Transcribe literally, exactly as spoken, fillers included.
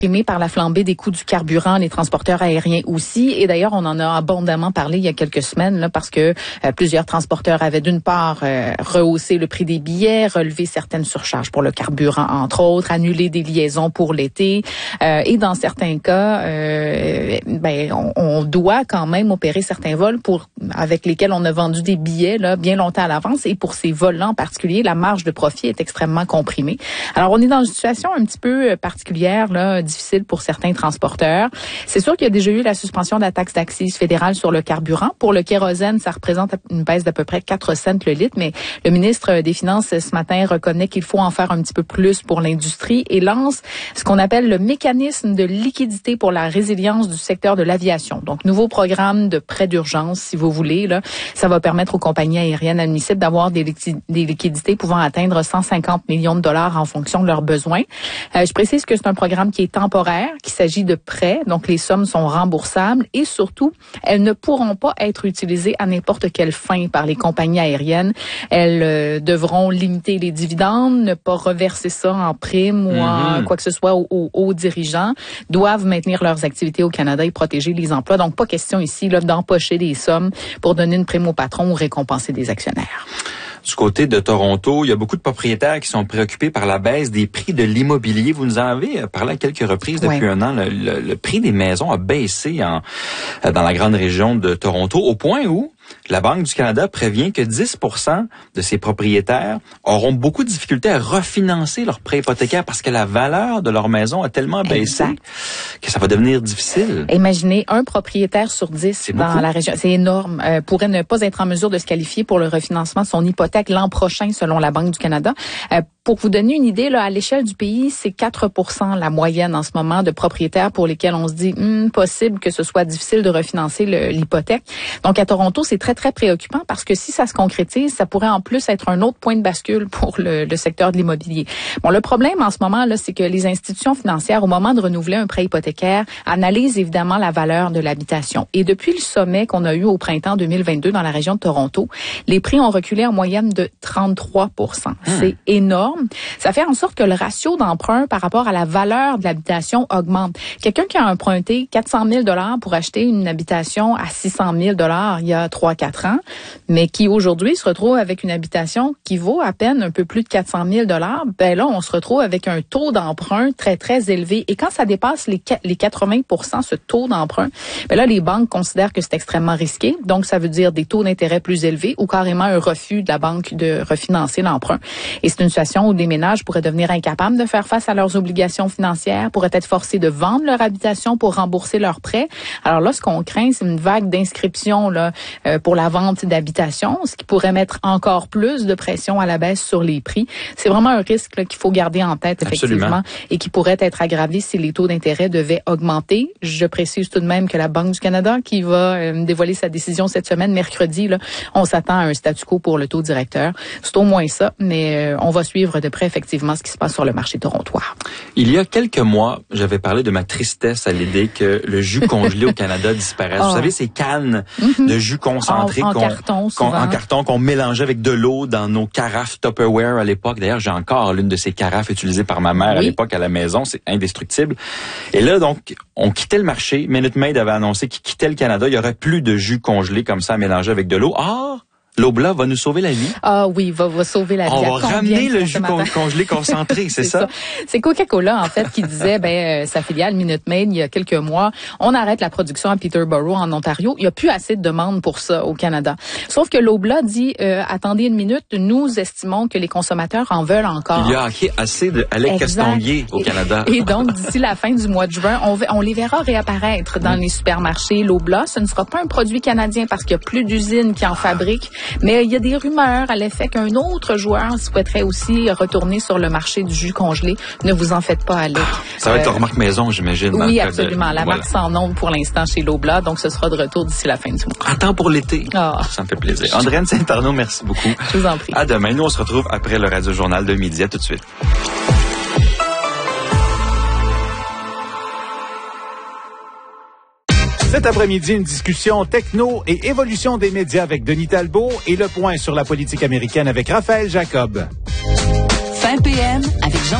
par la flambée des coûts du carburant, les transporteurs aériens aussi. Et d'ailleurs, on en a abondamment parlé il y a quelques semaines là, parce que euh, plusieurs transporteurs avaient d'une part euh, rehaussé le prix des billets, relevé certaines surcharges pour le carburant, entre autres, annulé des liaisons pour l'été. Euh, et dans certains cas, euh, ben, on, on doit quand même opérer certains vols pour avec lesquels on a vendu des billets là, bien longtemps à l'avance. Et pour ces vols-là en particulier, la marge de profit est extrêmement comprimée. Alors, on est dans une situation un petit peu particulière, là, difficile pour certains transporteurs. C'est sûr qu'il y a déjà eu la suspension de la taxe d'accise fédérale sur le carburant. Pour le kérosène, ça représente une baisse d'à peu près quatre cents le litre, mais le ministre des Finances ce matin reconnaît qu'il faut en faire un petit peu plus pour l'industrie et lance ce qu'on appelle le mécanisme de liquidité pour la résilience du secteur de l'aviation. Donc, nouveau programme de prêt d'urgence, si vous voulez. Là, ça va permettre aux compagnies aériennes admissibles d'avoir des, liqui- des liquidités pouvant atteindre cent cinquante millions de dollars en fonction de leurs besoins. Euh, je précise que c'est un programme qui est temporaire, qu'il s'agit de prêts, donc les sommes sont remboursables et surtout, elles ne pourront pas être utilisées à n'importe quelle fin par les compagnies aériennes. Elles euh, devront limiter les dividendes, ne pas reverser ça en prime ou mm-hmm. en quoi que ce soit aux, aux, aux dirigeants, doivent maintenir leurs activités au Canada et protéger les emplois. Donc, pas question ici là, d'empocher des sommes pour donner une prime au patron ou récompenser des actionnaires. Du côté de Toronto, il y a beaucoup de propriétaires qui sont préoccupés par la baisse des prix de l'immobilier. Vous nous en avez parlé à quelques reprises depuis ouais. un an. Le, le, le prix des maisons a baissé en, dans la grande région de Toronto, au point où la Banque du Canada prévient que dix pour cent de ces propriétaires auront beaucoup de difficultés à refinancer leurs prêts hypothécaires parce que la valeur de leur maison a tellement baissé exact. que ça va devenir difficile. Imaginez un propriétaire sur dix dans la région. C'est énorme. Euh, pourrait ne pas être en mesure de se qualifier pour le refinancement de son hypothèque l'an prochain, selon la Banque du Canada. Euh, Pour vous donner une idée, là, à l'échelle du pays, c'est quatre pour cent la moyenne en ce moment de propriétaires pour lesquels on se dit hm, possible que ce soit difficile de refinancer le, l'hypothèque. Donc, à Toronto, c'est très, très préoccupant parce que si ça se concrétise, ça pourrait en plus être un autre point de bascule pour le, le secteur de l'immobilier. Bon, le problème en ce moment, là, c'est que les institutions financières, au moment de renouveler un prêt hypothécaire, analysent évidemment la valeur de l'habitation. Et depuis le sommet qu'on a eu au printemps deux mille vingt-deux dans la région de Toronto, les prix ont reculé en moyenne de trente-trois pour cent. Mmh. C'est énorme. Ça fait en sorte que le ratio d'emprunt par rapport à la valeur de l'habitation augmente. Quelqu'un qui a emprunté quatre cent mille dollars pour acheter une habitation à six cent mille dollars il y a trois quatre ans, mais qui aujourd'hui se retrouve avec une habitation qui vaut à peine un peu plus de quatre cent mille dollars, ben là, on se retrouve avec un taux d'emprunt très, très élevé. Et quand ça dépasse les, les quatre-vingts pour cent, ce taux d'emprunt, ben là, les banques considèrent que c'est extrêmement risqué. Donc, ça veut dire des taux d'intérêt plus élevés ou carrément un refus de la banque de refinancer l'emprunt. Et c'est une situation où des ménages pourraient devenir incapables de faire face à leurs obligations financières, pourraient être forcés de vendre leur habitation pour rembourser leurs prêts. Alors là, ce qu'on craint, c'est une vague d'inscriptions là, euh, pour la vente d'habitation, ce qui pourrait mettre encore plus de pression à la baisse sur les prix. C'est vraiment un risque là, qu'il faut garder en tête, effectivement, Absolument. et qui pourrait être aggravé si les taux d'intérêt devaient augmenter. Je précise tout de même que la Banque du Canada, qui va euh, dévoiler sa décision cette semaine, mercredi, là, on s'attend à un statu quo pour le taux directeur. C'est au moins ça, mais euh, on va suivre de près, effectivement, ce qui se passe sur le marché torontois. Il y a quelques mois, j'avais parlé de ma tristesse à l'idée que le jus congelé au Canada disparaisse. Oh. Vous savez, ces cannes mm-hmm. de jus concentré en, en, qu'on, carton, qu'on, en carton qu'on mélangeait avec de l'eau dans nos carafes Tupperware à l'époque. D'ailleurs, j'ai encore l'une de ces carafes utilisées par ma mère oui. à l'époque à la maison. C'est indestructible. Et là, donc, on quittait le marché. Minute Maid avait annoncé qu'il quittait le Canada. Il y aurait plus de jus congelé comme ça à mélanger avec de l'eau. Ah! L'Obla va nous sauver la vie. Ah oui, va, va sauver la vie. On va ramener le jus con- congelé concentré, c'est, c'est ça? ça? C'est Coca-Cola, en fait, qui disait, ben, euh, sa filiale Minute Maid, il y a quelques mois, on arrête la production à Peterborough, en Ontario. Il n'y a plus assez de demande pour ça au Canada. Sauf que l'Obla dit, euh, attendez une minute, nous estimons que les consommateurs en veulent encore. Il y a assez de Alec Castonguay au Canada. Et, et donc, d'ici la fin du mois de juin, on, on les verra réapparaître dans mmh. les supermarchés. L'Obla, ce ne sera pas un produit canadien parce qu'il y a plus d'usines qui en fabriquent. Mais il y a des rumeurs à l'effet qu'un autre joueur souhaiterait aussi retourner sur le marché du jus congelé. Ne vous en faites pas, Alec. Ça va être euh, remarque maison, j'imagine. Oui, absolument. De... La voilà. marque sans nom pour l'instant chez l'Obla, donc ce sera de retour d'ici la fin du mois. À temps pour l'été. Oh. Ça me fait plaisir. Andréane Saint-Arnaud, merci beaucoup. Je vous en prie. À demain. Nous, on se retrouve après le Radio Journal de midi. À tout de suite. Cet après-midi, une discussion techno et évolution des médias avec Denis Talbot et le point sur la politique américaine avec Raphaël Jacob. Fin P M avec Jean